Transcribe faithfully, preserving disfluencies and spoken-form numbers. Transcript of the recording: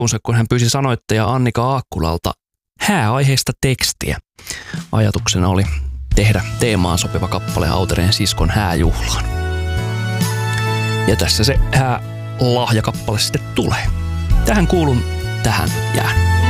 loppuunsa, kun hän pyysi sanoittaja Annika Aakkulalta hääaiheista tekstiä. Ajatuksena oli tehdä teemaan sopiva kappale Autereen siskon hääjuhlaan. Ja tässä se hää lahjakappale sitten tulee. Tähän kuulun, tähän jään.